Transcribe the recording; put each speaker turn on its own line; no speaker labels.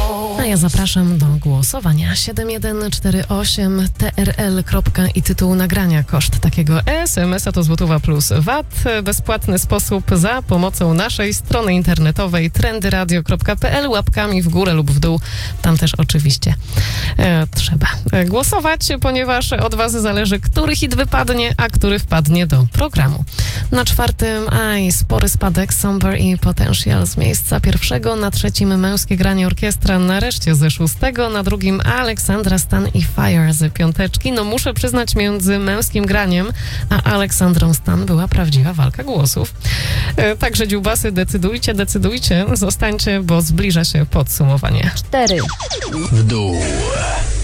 A ja zapraszam do głosowania. 7148 TRL. I tytuł nagrania. Koszt takiego SMS-a to złotówa plus VAT. Bezpłatny sposób za pomocą naszej strony internetowej trendyradio.pl. Łapkami w górę lub w dół. Tam też oczywiście trzeba głosować, ponieważ od was zależy, który hit wypadnie, a który wpadnie do programu. Na 4. spory spadek Somber i Potential z miejsca 1. Na 3. męskie granie orkiestra nareszcie ze 6. Na 2. Aleksandra Stan i Fire z 5. No muszę przyznać, między męskim graniem a Aleksandrą Stan była prawdziwa walka głosów. Także dziubasy, decydujcie, zostańcie, bo zbliża się podsumowanie.
4
w dół.